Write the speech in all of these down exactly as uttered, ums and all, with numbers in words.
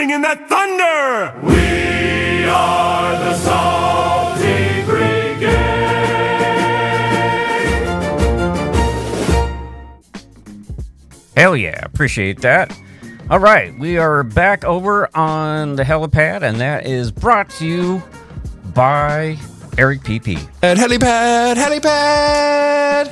bring in that thunder! We are the Salty Brigade! Hell yeah, appreciate that. All right, we are back over on the helipad, and that is brought to you by Eric P P. And helipad, helipad,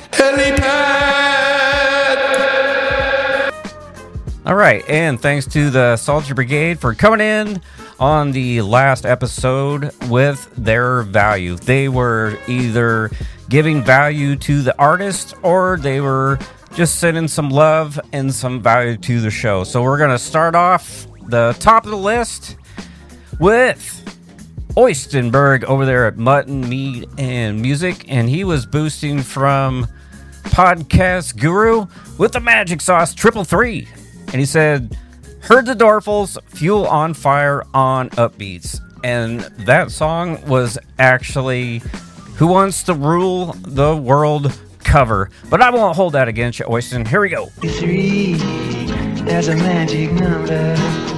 helipad. All right, and thanks to the Salty Brigade for coming in on the last episode with their value. They were either giving value to the artist or they were just sending some love and some value to the show. So we're going to start off the top of the list with Oystenberg over there at Mutton, Meat, and Music, and he was boosting from Podcast Guru with the Magic Sauce Triple Three, and he said, heard the Dorfles, Fuel on Fire on Upbeats, and that song was actually Who Wants to Rule the World cover, but I won't hold that against you, Oysten. Here we go. Three, there's a magic number.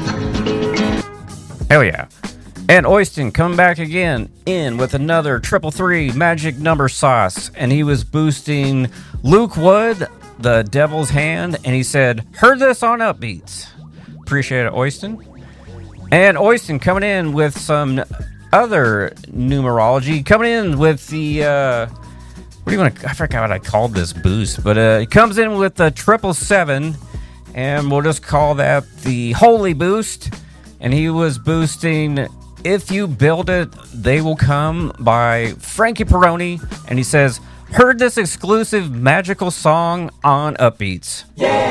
Hell yeah. And Oysten come back again in with another triple three magic number sauce. And he was boosting Luke Wood, the Devil's Hand. And he said, heard this on Upbeats. Appreciate it, Oysten. And Oysten coming in with some other numerology. Coming in with the, uh, what do you want to, I forgot what I called this boost. But uh, he comes in with the triple seven. And we'll just call that the Holy Boost. And he was boosting If You Build It, They Will Come by Frankie Peroni. And he says, heard this exclusive magical song on Upbeats.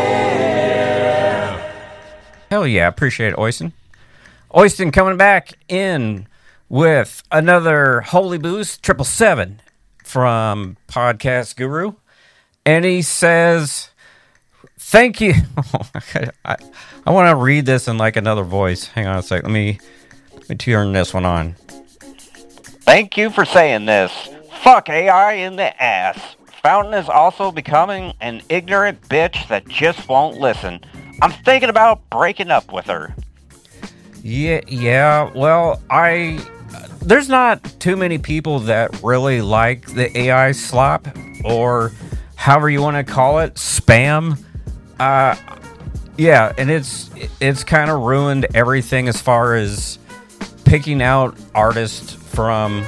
Yeah! Hell yeah, appreciate it, Oysten. Oysten coming back in with another Holy Boost, triple seven from Podcast Guru. And he says, thank you. I, I want to read this in like another voice. Hang on a sec. Let me, let me turn this one on. Thank you for saying this. Fuck A I in the ass. Fountain is also becoming an ignorant bitch that just won't listen. I'm thinking about breaking up with her. Yeah, yeah. Well, I... There's not too many people that really like the A I slop, or however you want to call it, spam. Uh... Yeah, and it's it's kind of ruined everything as far as picking out artists from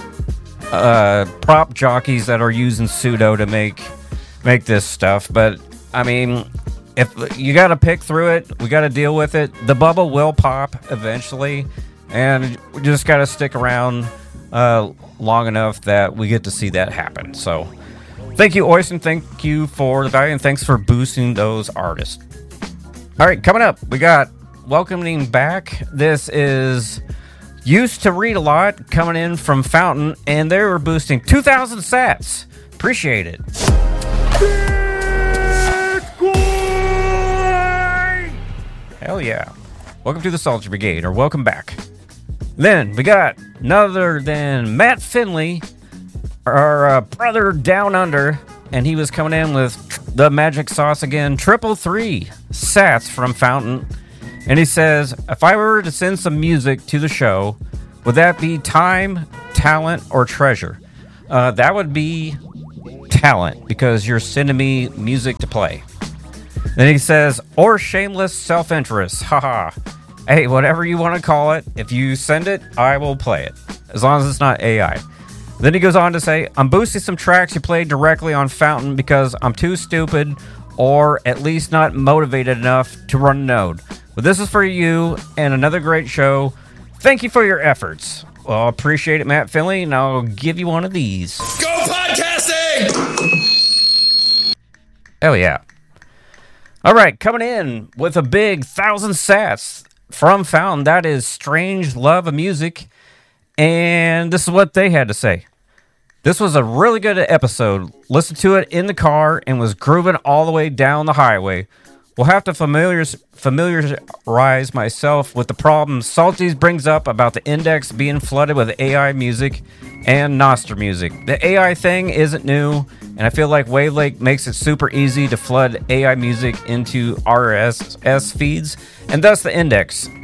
uh, prop jockeys that are using pseudo to make make this stuff. But I mean, if you got to pick through it, we got to deal with it. The bubble will pop eventually, and we just got to stick around uh, long enough that we get to see that happen. So, thank you, Oysten. Thank you for the value, and thanks for boosting those artists. All right, coming up, we got welcoming back. This is Used to Read a Lot coming in from Fountain, and they were boosting two thousand sats. Appreciate it. Hell yeah. Welcome to the Salty Brigade, or welcome back. Then we got none other than Matt Finley, our uh, brother down under, and he was coming in with the magic sauce again, triple three sats from Fountain. And he says, if I were to send some music to the show, would that be time, talent, or treasure? Uh, that would be talent, because you're sending me music to play. Then he says, or shameless self-interest. Haha. Hey, whatever you want to call it, if you send it, I will play it, as long as it's not A I. Then he goes on to say, I'm boosting some tracks you played directly on Fountain because I'm too stupid or at least not motivated enough to run a node. But this is for you and another great show. Thank you for your efforts. Well, appreciate it, Matt Finley, and I'll give you one of these. Go podcasting! Hell yeah. All right, coming in with a big thousand sats from Fountain. That is Strange Love of Music. And this is what they had to say. This was a really good episode. Listened to it in the car and was grooving all the way down the highway. We'll have to familiarize, familiarize myself with the problems Salties brings up about the index being flooded with A I music and Nostr music. The A I thing isn't new, and I feel like Wavelake makes it super easy to flood A I music into R S S feeds, and thus the index.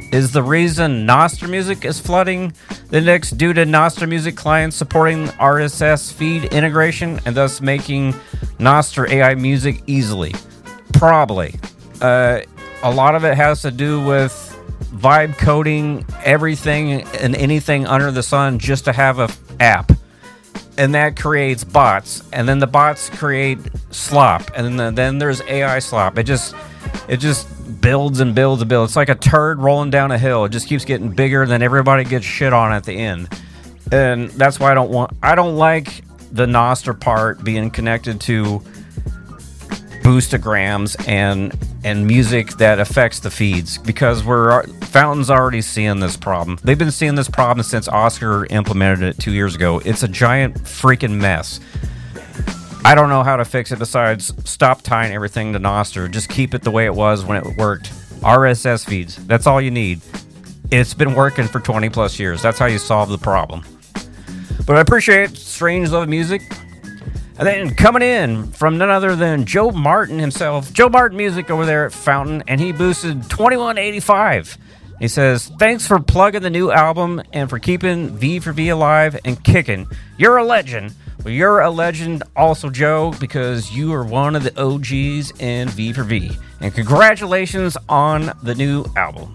is the reason Nostr Music is flooding the index due to Nostr Music clients supporting R S S feed integration and thus making Nostr A I music easily? Probably. Uh, a lot of it has to do with vibe coding everything and anything under the sun just to have a app. And that creates bots, and then the bots create slop, and then then there's A I slop. It just it just builds and builds and builds. It's like a turd rolling down a hill. It just keeps getting bigger, and then everybody gets shit on at the end. And that's why I don't want I don't like the Nostr part being connected to boostograms and and music that affects the feeds, because we're Fountain's already seeing this problem. They've been seeing this problem since Oscar implemented it two years ago. It's a giant freaking mess. I don't know how to fix it besides stop tying everything to Nostr. Just keep it the way it was when it worked. R S S feeds. That's all you need. It's been working for twenty plus years. That's how you solve the problem. But I appreciate Strange Love Music. And then coming in from none other than Joe Martin himself, Joe Martin Music over there at Fountain, and he boosted twenty-one eighty-five. He says, thanks for plugging the new album and for keeping V for V alive and kicking. You're a legend. Well, you're a legend also, Joe, because you are one of the O Gs in V for V. And congratulations on the new album.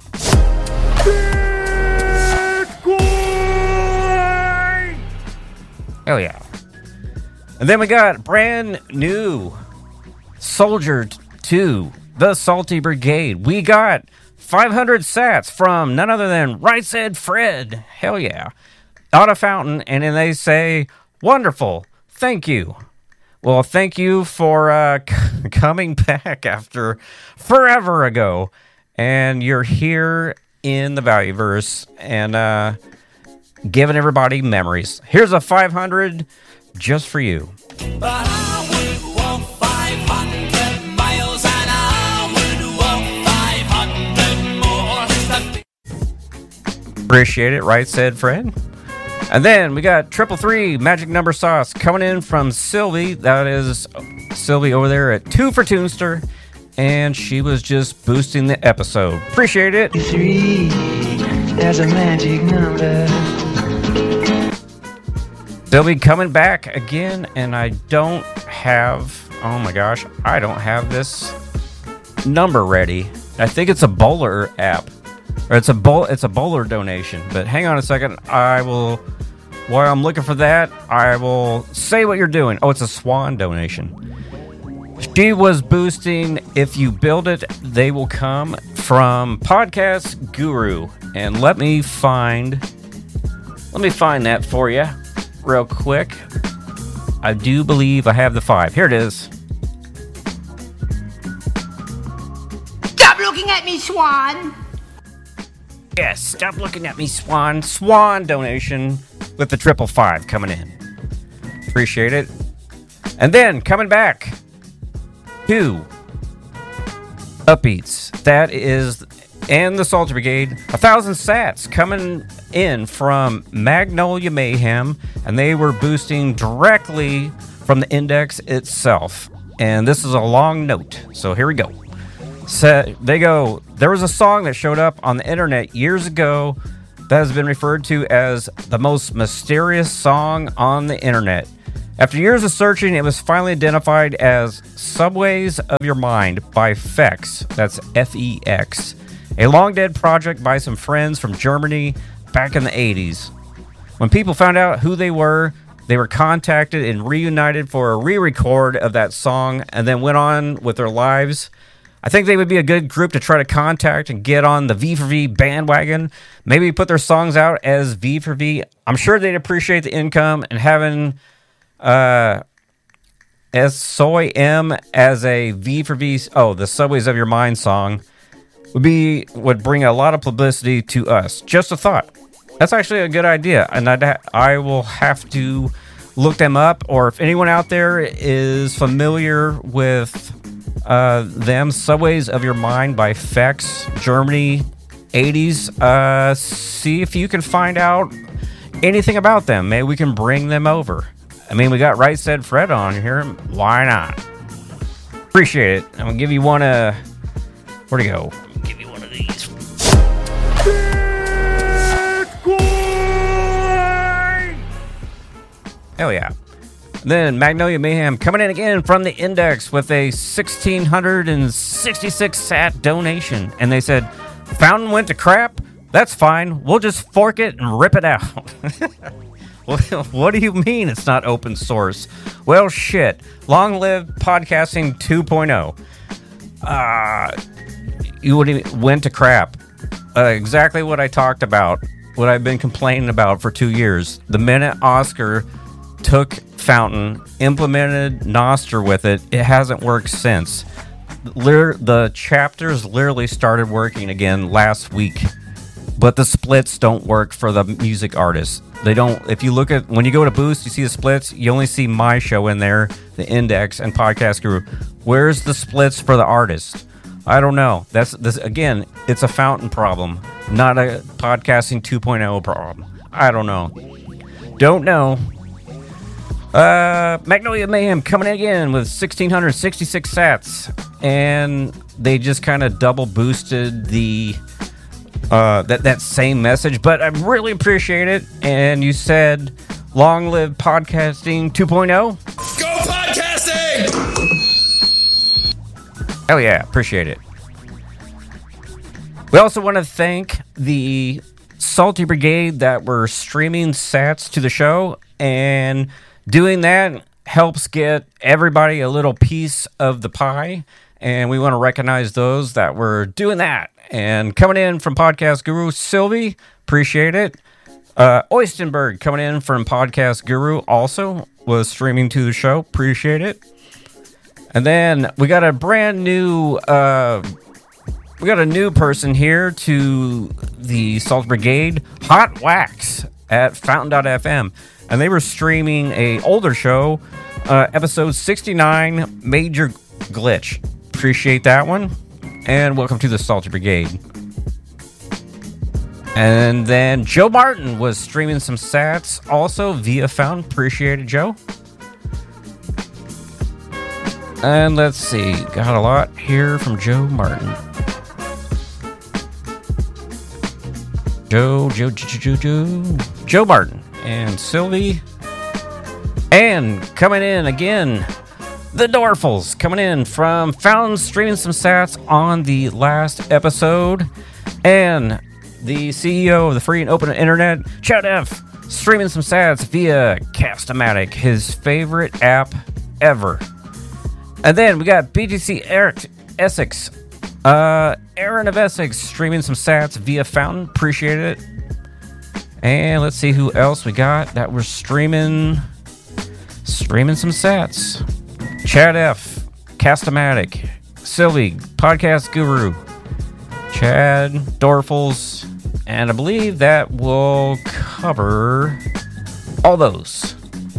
Hell yeah. And then we got brand new Soldier two, the Salty Brigade. We got five hundred sats from none other than Right Said Fred. Hell yeah. Out of Fountain. And then they say, wonderful. Thank you. Well, thank you for uh, c- coming back after forever ago. And you're here in the Valueverse and uh, giving everybody memories. Here's a five hundred just for you. But I would walk five hundred miles and I would walk five hundred more. Appreciate it, right, said Fred. And then we got triple three magic number sauce coming in from Sylvie. That is Sylvie over there at Two for Toonster, and she was just boosting the episode. Appreciate it. Three, there's a magic number. Sylvie coming back again, and I don't have, oh my gosh, I don't have this number ready. I think it's a bowler app, or it's a bowl, it's a bowler donation. But hang on a second, I will, while I'm looking for that, I will say what you're doing. Oh, it's a Swan donation. She was boosting If You Build It, They Will Come from Podcast Guru, and let me find, let me find that for you. Real quick. I do believe I have the five. Here it is. Stop looking at me, Swan. Yes, stop looking at me, Swan. Swan donation with the triple five coming in. Appreciate it. And then coming back to Upbeats. That is, and the Salty Brigade. A thousand sats coming in from Magnolia Mayhem, and they were boosting directly from the index itself. And this is a long note, so here we go. So they go, there was a song that showed up on the internet years ago that has been referred to as the most mysterious song on the internet. After years of searching, it was finally identified as Subways of Your Mind by Fex. That's F E X. A long-dead project by some friends from Germany back in the eighties. When people found out who they were, they were contacted and reunited for a re-record of that song and then went on with their lives. I think they would be a good group to try to contact and get on the V for V bandwagon. Maybe put their songs out as V for V. I'm sure they'd appreciate the income, and having uh, S Soy M as a V for V, oh, the Subways of Your Mind song, would be would bring a lot of publicity to us. Just a thought. That's actually a good idea, and I'd ha- I will have to look them up, or if anyone out there is familiar with uh, them, Subways of Your Mind by Fex, Germany, eighties, uh, see if you can find out anything about them. Maybe we can bring them over. I mean, we got Right Said Fred on here. Why not? Appreciate it. I'm going to give you one, uh, where'd he go? Give you one of these. Hell yeah. Then Magnolia Mayhem coming in again from the Index with a one thousand six hundred sixty-six sat donation. And they said, fountain went to crap? That's fine. We'll just fork it and rip it out. What do you mean it's not open source? Well, shit. Long live podcasting two point oh. Uh, you would went to crap. Uh, exactly what I talked about. What I've been complaining about for two years. The minute Oscar took Fountain, implemented Nostr with it, it hasn't worked since. Liter- the chapters literally started working again last week, but the splits don't work for the music artists. They don't. If you look at, when you go to Boost, you see the splits, you only see my show in there, the Index and Podcast Guru. Where's the splits for the artist? I don't know. That's this again, it's a Fountain problem, not a podcasting two point oh problem. I don't know. Don't know. Uh, Magnolia Mayhem coming in again with one thousand six hundred sixty-six sats, and they just kind of double boosted the uh, that that same message, but I really appreciate it. And you said, "Long live podcasting two point oh." Go podcasting! Oh yeah, appreciate it. We also want to thank the Salty Brigade that were streaming sats to the show, and doing that helps get everybody a little piece of the pie, and we want to recognize those that were doing that. And coming in from Podcast Guru, Sylvie, appreciate it. Uh, Oystenberg coming in from Podcast Guru also was streaming to the show, appreciate it. And then we got a brand new, uh, we got a new person here to the Salt Brigade, Hot Wax at Fountain dot f m. And they were streaming a older show, uh, episode sixty-nine, Major Glitch. Appreciate that one. And welcome to the Salty Brigade. And then Joe Martin was streaming some sats also via Fountain. Appreciate it, Joe. And let's see, got a lot here from Joe Martin. Joe, Joe, Joe, Joe, Joe, Joe Martin and Sylvie. And coming in again, the Dorfles coming in from Fountain, streaming some sats on the last episode. And the C E O of the free and open internet, Chad F, streaming some sats via Cast-O-Matic, his favorite app ever. And then we got B G C Eric Essex, uh, Aaron of Essex, streaming some sats via Fountain. Appreciate it. And let's see who else we got that we're streaming, streaming some sats. Chad F, Cast-O-Matic, Sylvie, Podcast Guru, Chad, Dorfles, and I believe that will cover all those.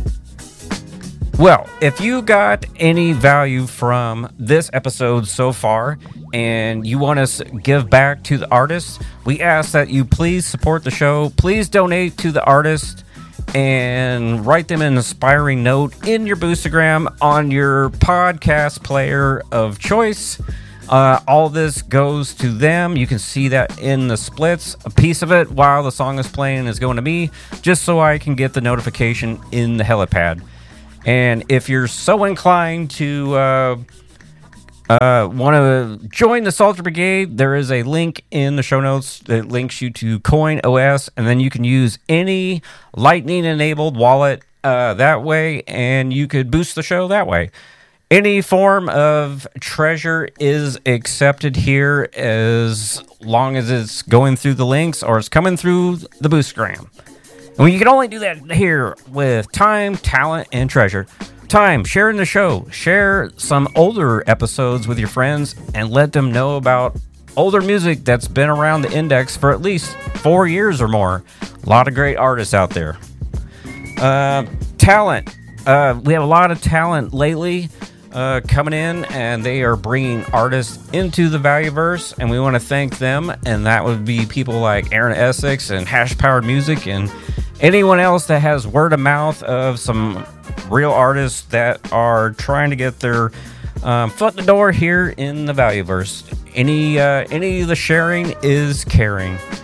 Well, if you got any value from this episode so far and you want to give back to the artists, we ask that you please support the show. Please donate to the artist and write them an inspiring note in your Boostagram on your podcast player of choice. Uh, all this goes to them. You can see that in the splits. A piece of it while the song is playing is going to me, just so I can get the notification in the helipad. And if you're so inclined to uh, uh, want to join the Salter Brigade, there is a link in the show notes that links you to CoinOS, and then you can use any Lightning-enabled wallet uh, that way, and you could boost the show that way. Any form of treasure is accepted here as long as it's going through the links or it's coming through the Boostgram. And you can only do that here with time, talent, and treasure. Time, sharing the show. Share some older episodes with your friends and let them know about older music that's been around the Index for at least four years or more. A lot of great artists out there. Uh, talent. Uh, we have a lot of talent lately uh, coming in, and they are bringing artists into the Valueverse, and we want to thank them. And that would be people like Aaron Essex and Hash Powered Music and anyone else that has word of mouth of some real artists that are trying to get their um, foot in the door here in the Valueverse. Any uh, any of the sharing is caring.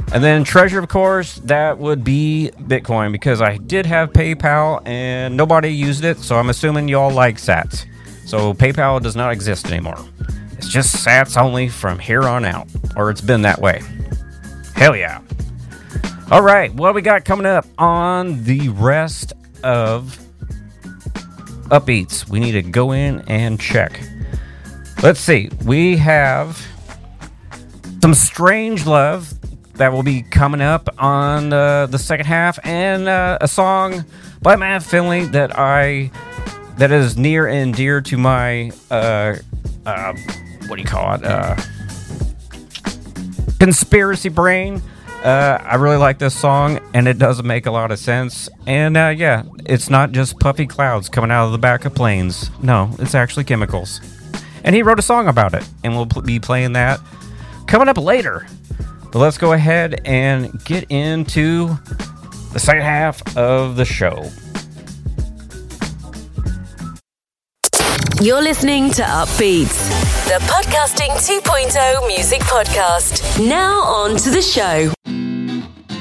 And then treasure, of course, that would be Bitcoin, because I did have PayPal and nobody used it, so I'm assuming y'all like sats. So PayPal does not exist anymore. It's just sats only from here on out, or it's been that way. Hell yeah. All right, what we got coming up on the rest of Upbeats? We need to go in and check. Let's see. We have some Strange Love that will be coming up on uh, the second half, and uh, a song by Matt Finley that I that is near and dear to my uh, uh, what do you call it? Uh, conspiracy brain. Uh, I really like this song, and it does make a lot of sense. And uh, yeah, it's not just puffy clouds coming out of the back of planes. No, it's actually chemicals. And he wrote a song about it, and we'll pl- be playing that coming up later. But let's go ahead and get into the second half of the show. You're listening to Upbeats, the Podcasting two point oh music podcast. Now on to the show.